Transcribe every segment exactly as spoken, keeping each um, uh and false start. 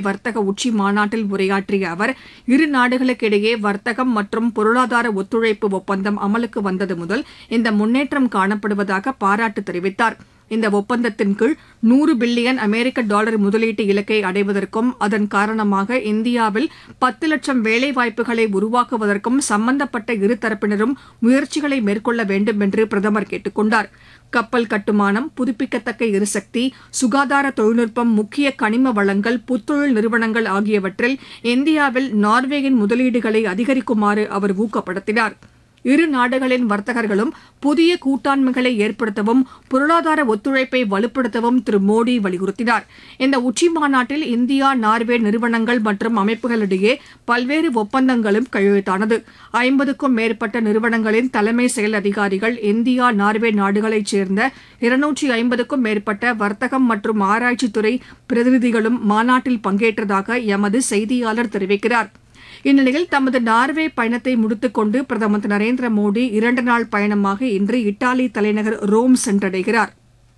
வர்த்தக உச்சி மாநாட்டில் உரையாற்றிய அவர் இரு நாடுகளுக்கிடையே வர்த்தகம் மற்றும் பொருளாதார ஒத்துழைப்பு ஒப்பந்தம் அமலுக்கு வந்தது முதல் இந்த முன்னேற்றம் காணப்படுவதாக பாராட்டு தெரிவித்தார். இந்த ஒப்பந்தத்தின் கீழ் நூறு பில்லியன் அமெரிக்க டாலர் முதலீட்டு இலக்கை அடைவதற்கும் அதன் காரணமாக இந்தியாவில் பத்து லட்சம் வேலைவாய்ப்புகளை உருவாக்குவதற்கும் சம்பந்தப்பட்ட இருதரப்பினரும் முயற்சிகளை மேற்கொள்ள வேண்டும் என்று பிரதமர் கேட்டுக் கொண்டார். கப்பல் கட்டுமானம், புதுப்பிக்கத்தக்க எரிசக்தி, சுகாதார தொழில்நுட்பம், முக்கிய கனிம வளங்கள், புத்தொழில் நிறுவனங்கள் ஆகியவற்றில் இந்தியாவில் நார்வேயின் முதலீடுகளை அதிகரிக்குமாறு அவர் ஊக்கப்படுத்தினார். இரு நாடுகளின் வர்த்தகர்களும் புதிய கூட்டாண்மைகளை ஏற்படுத்தவும் பொருளாதார ஒத்துழைப்பை வலுப்படுத்தவும் திரு மோடி வலியுறுத்தினார். இந்த உச்சிமாநாட்டில் இந்தியா நார்வே நிறுவனங்கள் மற்றும் அமைப்புகளிடையே பல்வேறு ஒப்பந்தங்களும் கையெழுத்தானது. ஐம்பதுக்கும் மேற்பட்ட நிறுவனங்களின் தலைமை செயல் அதிகாரிகள், இந்தியா நார்வே நாடுகளைச் சேர்ந்த இருநூற்றி ஐம்பதுக்கும் மேற்பட்ட வர்த்தகம் மற்றும் ஆராய்ச்சித்துறை பிரதிநிதிகளும் மாநாட்டில் பங்கேற்றதாக எமது செய்தியாளர் தெரிவிக்கிறார். இந்நிலையில் தமது நார்வே பயணத்தை முடித்துக் கொண்டு பிரதமர் திரு நரேந்திர மோடி இரண்டு நாள் பயணமாக இன்று இத்தாலி தலைநகர் ரோம் சென்றடைகிறார்.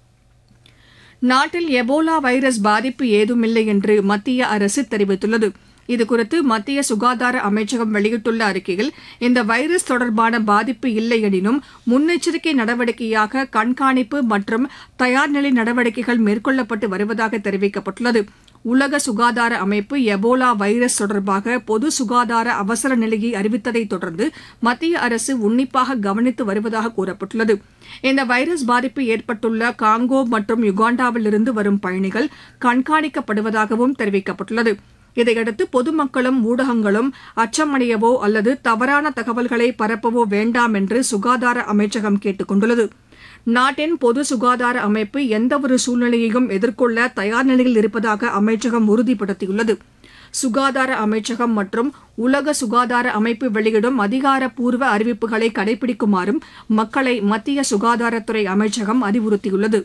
நாட்டில் எபோலா வைரஸ் பாதிப்பு ஏதுமில்லை என்று மத்திய அரசு தெரிவித்துள்ளது. இதுகுறித்து மத்திய சுகாதார அமைச்சகம் வெளியிட்டுள்ள அறிக்கையில் இந்த வைரஸ் தொடர்பான பாதிப்பு இல்லை எனினும் முன்னெச்சரிக்கை நடவடிக்கையாக கண்காணிப்பு மற்றும் தயார்நிலை நடவடிக்கைகள் மேற்கொள்ளப்பட்டு வருவதாக தெரிவிக்கப்பட்டுள்ளது. உலக சுகாதார அமைப்பு எபோலா வைரஸ் தொடர்பாக பொது சுகாதார அவசர நிலையை அறிவித்ததை தொடர்ந்து மத்திய அரசு உன்னிப்பாக கவனித்து வருவதாக கூறப்பட்டுள்ளது. இந்த வைரஸ் பாதிப்பு ஏற்பட்டுள்ள காங்கோ மற்றும் யுகாண்டாவிலிருந்து வரும் பயணிகள் கண்காணிக்கப்படுவதாகவும் தெரிவிக்கப்பட்டுள்ளது. இதையடுத்து பொதுமக்களும் ஊடகங்களும் அச்சமடையவோ அல்லது தவறான தகவல்களை பரப்பவோ வேண்டாம் என்று சுகாதார அமைச்சகம் கேட்டுக் கொண்டுள்ளது. நாட்டின் பொது சுகாதார அமைப்பு எந்தவொரு சூழ்நிலையையும் எதிர்கொள்ள தயார் நிலையில் இருப்பதாக அமைச்சகம் உறுதிப்படுத்தியுள்ளது. சுகாதார அமைச்சகம் மற்றும் உலக சுகாதார அமைப்பு வெளியிடும் அதிகாரப்பூர்வ அறிவிப்புகளை கடைபிடிக்குமாறும் மக்களை மத்திய சுகாதாரத்துறை அமைச்சகம் அறிவுறுத்தியுள்ளது.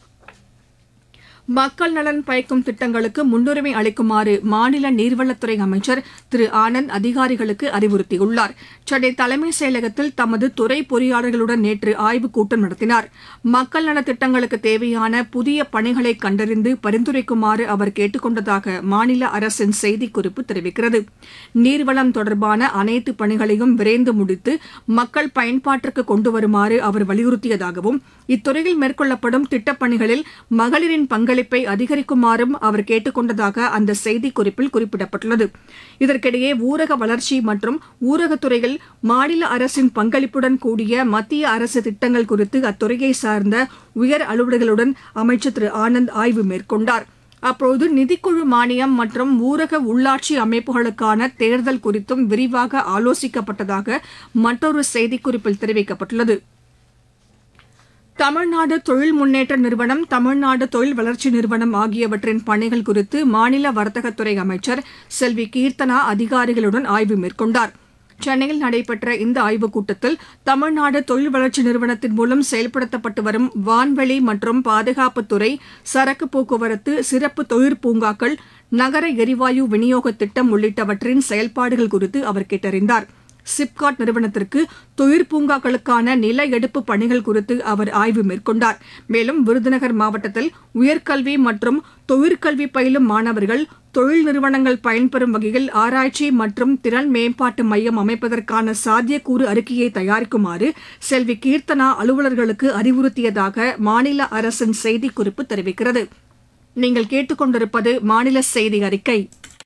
மக்கள் நலன் பயக்கும் திட்டங்களுக்கு முன்னுரிமை அளிக்குமாறு மாநில நீர்வளத்துறை அமைச்சர் திரு ஆனந்த் அதிகாரிகளுக்கு அறிவுறுத்தியுள்ளார். சென்னை தலைமைச் செயலகத்தில் தமது துறை பொறியாளர்களுடன் நேற்று ஆய்வுக் கூட்டம் நடத்தினார். மக்கள் நலத் திட்டங்களுக்கு தேவையான புதிய பணிகளை கண்டறிந்து பரிந்துரைக்குமாறு அவர் கேட்டுக் கொண்டதாக மாநில அரசின் செய்திக்குறிப்பு தெரிவிக்கிறது. நீர்வளம் தொடர்பான அனைத்து பணிகளையும் விரைந்து முடித்து மக்கள் பயன்பாட்டிற்கு கொண்டு வருமாறு அவர் வலியுறுத்தியதாகவும் இத்துறையில் மேற்கொள்ளப்படும் திட்டப்பணிகளில் மகளிரின் பங்களிப்பை அதிகரிக்குமாறும் அவர் கேட்டுக் கொண்டதாக அந்த செய்திக்குறிப்பில் குறிப்பிடப்பட்டுள்ளது. இதற்கிடையே ஊரக வளர்ச்சி மற்றும் ஊரகத்துறையில் மாநில அரசின் பங்களிப்புடன் கூடிய மத்திய அரசு திட்டங்கள் குறித்து அத்துறையை சார்ந்த உயர் அலுவலர்களுடன் அமைச்சர் திரு ஆனந்த் ஆய்வு மேற்கொண்டார். அப்போது நிதிக்குழு மானியம் மற்றும் ஊரக உள்ளாட்சி அமைப்புகளுக்கான தேர்தல் குறித்தும் விரிவாக ஆலோசிக்கப்பட்டதாக மற்றொரு செய்திக்குறிப்பில் தெரிவிக்கப்பட்டுள்ளது. தமிழ்நாடு தொழில் முன்னேற்ற நிறுவனம், தமிழ்நாடு தொழில் வளர்ச்சி நிறுவனம் ஆகியவற்றின் பணிகள் குறித்து மாநில வர்த்தகத்துறை அமைச்சர் செல்வி கீர்த்தனா அதிகாரிகளுடன் ஆய்வு மேற்கொண்டார். சென்னையில் நடைபெற்ற இந்த ஆய்வுக் கூட்டத்தில் தமிழ்நாடு தொழில் வளர்ச்சி நிறுவனத்தின் மூலம் செயல்படுத்தப்பட்டு வரும் வான்வெளி மற்றும் பாதுகாப்புத்துறை, சரக்கு போக்குவரத்து, சிறப்பு தொழிற்பூங்காக்கள், நகர எரிவாயு விநியோக திட்டம் உள்ளிட்டவற்றின் செயல்பாடுகள் குறித்து அவர் கேட்டறிந்தார். சிப்காட் நிறுவனத்திற்கு தொழிற்பூங்காக்களுக்கான நில எடுப்பு பணிகள் குறித்து அவர் ஆய்வு மேற்கொண்டார். மேலும் விருதுநகர் மாவட்டத்தில் உயர்கல்வி மற்றும் தொழிற்கல்வி பயிலும் மாணவர்கள் தொழில் நிறுவனங்கள் பயன்பெறும் வகையில் ஆராய்ச்சி மற்றும் திறன் மேம்பாட்டு மையம் அமைப்பதற்கான சாத்தியக்கூறு அறிக்கையை தயாரிக்குமாறு செல்வி கீர்த்தனா அலுவலர்களுக்கு அறிவுறுத்தியதாக மாநில அரசின் செய்திக்குறிப்பு தெரிவிக்கிறது. நீங்கள் கேட்டுக்கொண்டிருப்பது மாநில செய்தி அறிக்கை.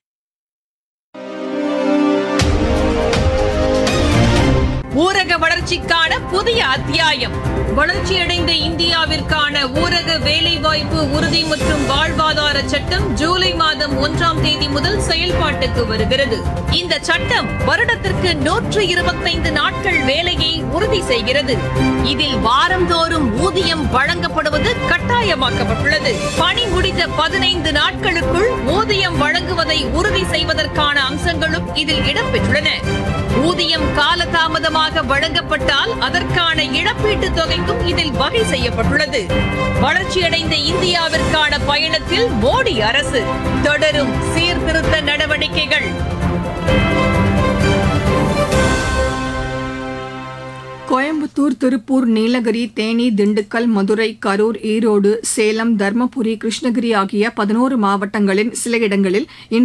ஊரக வளர்ச்சிக்கான புதிய அத்தியாயம். வளர்ச்சியடைந்த இந்தியாவிற்கான ஊரக வேலைவாய்ப்பு உறுதி மற்றும் வாழ்வாதார சட்டம் ஜூலை மாதம் ஒன்றாம் தேதி முதல் செயல்பாட்டுக்கு வருகிறது. இந்த சட்டம் வருடத்திற்கு நூற்று இருபத்தைந்து நாட்கள் வேலையை உறுதி செய்கிறது. இதில் வாரந்தோறும் ஊதியம் வழங்கப்படுவது கட்டாயமாக்கப்பட்டுள்ளது. பணி முடித்த பதினைந்து நாட்களுக்குள் ஊதியம் வழங்குவதை உறுதி செய்வதற்கான அம்சங்களும் இதில் இடம்பெற்றுள்ளன. ஊதியம் காலதாமதமாக வழங்கப்பட்டால் அதற்கான இழப்பீட்டுத் தொகைக்கும் இதில் வகை செய்யப்பட்டுள்ளது. வளர்ச்சியடைந்த இந்தியாவிற்கான பயணத்தில் மோடி அரசு தொடரும் சீர்திருத்த நடவடிக்கைகள். கோயம்புத்தூர், திருப்பூர், நீலகிரி, தேனி, திண்டுக்கல், மதுரை, கரூர், ஈரோடு, சேலம், தர்மபுரி, கிருஷ்ணகிரி ஆகிய பதினோரு மாவட்டங்களின் சில இடங்களில் இன்று